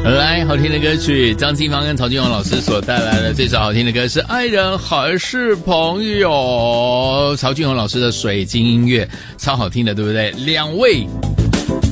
来，好听的歌曲，张清芳跟曹俊宏老师所带来的这首好听的歌是《爱人还是朋友》，曹俊宏老师的水晶音乐超好听的，对不对？两位